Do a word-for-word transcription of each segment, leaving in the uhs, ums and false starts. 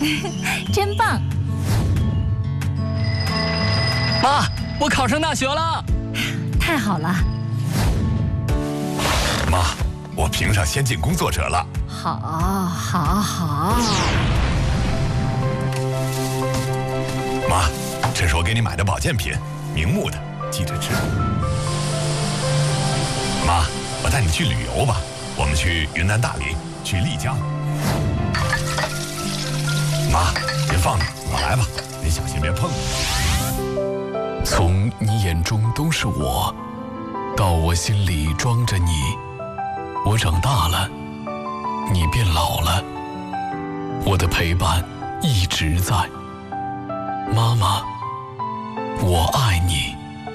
真棒！ 妈，我考上大学了！ 太好了！ 妈，我评上先进工作者了。 好，好，好。 妈，这是我给你买的保健品，明目的，记着吃。妈，我带你去旅游吧，我们去云南大理，去丽江。妈，您放着，我来吧，您小心别碰。 从你眼中都是我，到我心里装着你，我长大了，你变老了，我的陪伴一直在。妈妈，我爱你。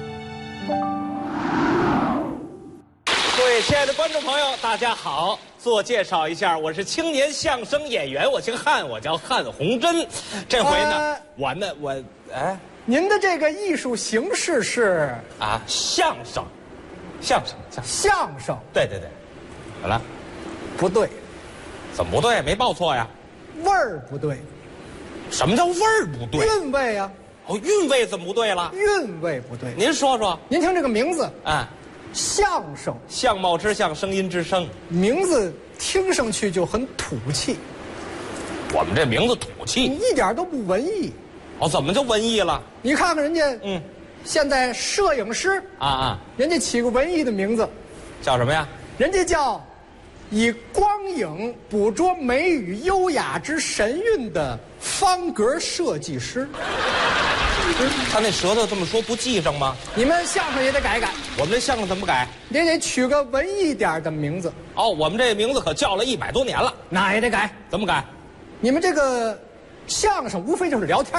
各位亲爱的观众朋友，大家好！自我介绍一下，我是青年相声演员，我姓汉，我叫汉红珍。这回呢， 呃、 我呢，我哎， 您的这个艺术形式是啊，相声，相声，相声， 相声。 对对对，怎么了？ 不对， 怎么不对？没报错呀？ 味儿不对。 什么叫味儿不对？ 韵味啊！ 哦，韵味怎么不对了？ 韵味不对。 您说说。 您听这个名字， 啊， 相声， 相貌之相，声音之声， 名字听上去就很土气。 我们这名字土气， 你一点都不文艺。 哦，怎么就文艺了？ 你看看人家， 嗯， 现在摄影师啊啊， 人家起个文艺的名字， 叫什么呀？ 人家叫以光影捕捉美与优雅之神韵的方格设计师。 他那舌头这么说不记上吗？ 你们相声也得改改， 我们这相声怎么改？ 也得取个文艺点的名字。 哦，我们这名字可叫了一百多年了， 那也得改。 怎么改？ 你们这个相声无非就是聊天。